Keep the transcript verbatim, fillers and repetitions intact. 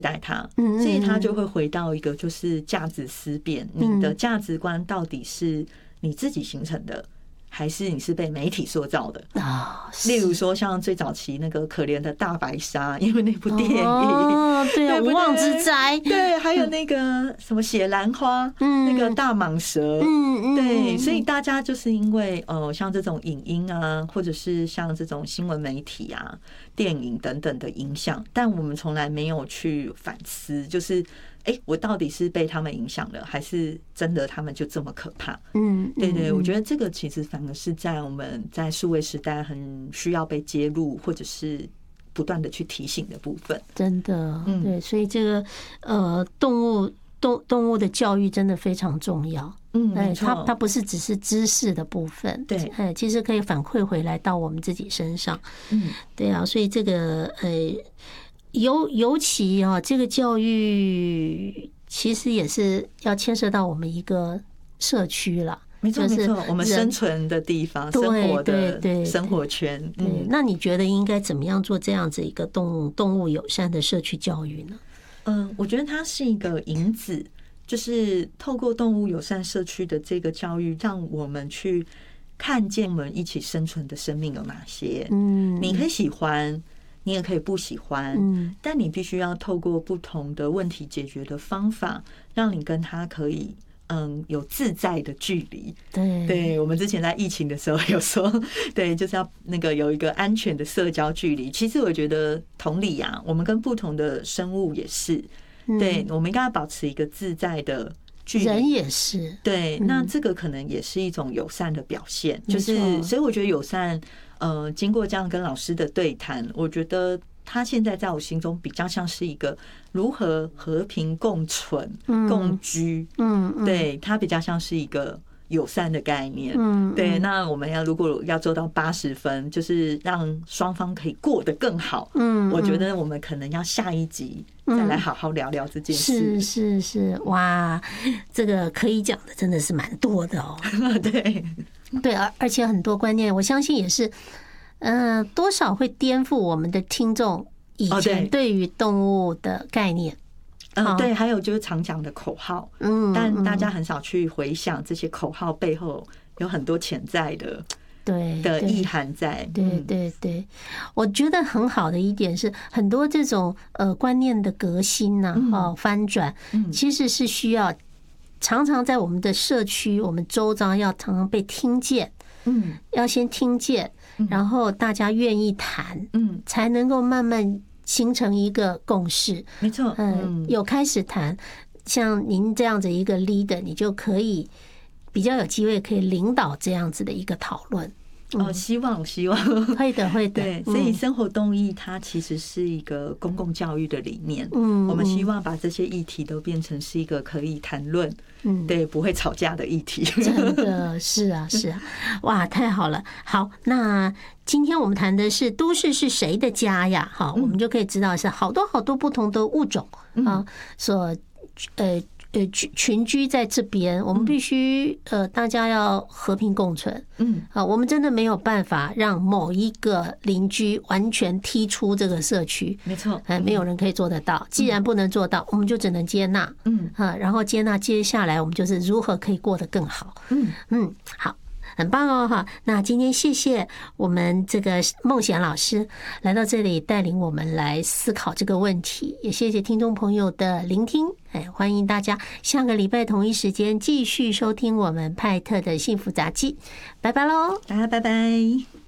待它，所以它就会回到一个就是价值思辨，你的价值观到底是你自己形成的，还是你是被媒体塑造的啊？例如说，像最早期那个可怜的大白鲨，因为那部电影， 哦，对啊，无妄之灾， 对，还有那个什么血兰花，嗯，那个大蟒蛇，嗯嗯，对，所以大家就是因为呃，像这种影音啊，或者是像这种新闻媒体啊、电影等等的影响，但我们从来没有去反思，就是。哎，我到底是被他们影响了，还是真的他们就这么可怕？嗯，对对，我觉得这个其实反而是在我们在数位时代很需要被揭露，或者是不断的去提醒的部分。 真的，对，所以这个呃，动物动动物的教育真的非常重要。嗯，哎，它它不是只是知识的部分，对，哎，其实可以反馈回来到我们自己身上。嗯，对啊，所以这个呃。尤尤其啊，这个教育其实也是要牵涉到我们一个社区了。 没错，没错，我们生存的地方，生活的生活圈。 对，那你觉得应该怎么样做这样子一个动动物友善的社区教育呢？ 嗯，我觉得它是一个引子，就是透过动物友善社区的这个教育，让我们去看见我们一起生存的生命有哪些。嗯，你可以喜欢。你也可以不喜欢，嗯，但你必须要透过不同的问题解决的方法，让你跟他可以嗯有自在的距离。对，对我们之前在疫情的时候有说，对，就是要那个有一个安全的社交距离。其实我觉得同理啊，我们跟不同的生物也是，对，我们应该要保持一个自在的距离。 人也是， 对，那这个可能也是一种友善的表现，就是所以我觉得友善。呃，经过这样跟老师的对谈，我觉得他现在在我心中比较像是一个如何和平共存、共居，嗯，对，他比较像是一个友善的概念，嗯，对。那我们要如果要做到八十分，就是让双方可以过得更好，嗯，我觉得我们可能要下一集再来好好聊聊这件事。 是是是，哇，这个可以讲的真的是蛮多的哦， 对。 对，而而且很多观念，我相信也是，呃，多少会颠覆我们的听众以前对于动物的概念。 嗯，对，还有就是常讲的口号，嗯，但大家很少去回想这些口号背后有很多潜在的对的意涵在。 对对对，我觉得很好的一点是，很多这种呃观念的革新呐，哦翻转，其实是需要。常常在我们的社区，我们周遭要常常被听见，嗯，要先听见，然后大家愿意谈，嗯，才能够慢慢形成一个共识。 没错， 嗯，有开始谈，像您这样子一个 leader， 你就可以比较有机会可以领导这样子的一个讨论。 哦，希望希望会的会的。 对，所以生活动议它其实是一个公共教育的理念。嗯，我们希望把这些议题都变成是一个可以谈论，嗯，对，不会吵架的议题。 真的是啊是啊，哇，太好了。好，那今天我们谈的是都市是谁的家呀？好，我们就可以知道是好多好多不同的物种啊所呃。呃，群群居在这边，我们必须呃，大家要和平共存。嗯，啊，我们真的没有办法让某一个邻居完全踢出这个社区。 没错， 哎，没有人可以做得到。既然不能做到，我们就只能接纳。嗯，啊，然后接纳，接下来我们就是如何可以过得更好。嗯嗯，好。很棒哦哈！那今天谢谢我们这个孟贤老师来到这里带领我们来思考这个问题，也谢谢听众朋友的聆听。哎，欢迎大家下个礼拜同一时间继续收听我们派特的幸福杂技，拜拜喽！ 大家拜拜。